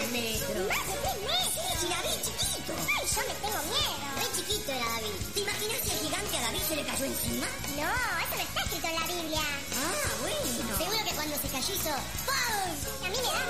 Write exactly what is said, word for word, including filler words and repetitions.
metros. ¿Más de tres metros? Sí, David, chiquito. Ay, yo me tengo miedo. Re chiquito era David. ¿Te imaginas que el gigante a David se le cayó encima? No, eso no está escrito en la Biblia. Ah, bueno. Seguro que cuando se cayó hizo ¡pum! A mí me da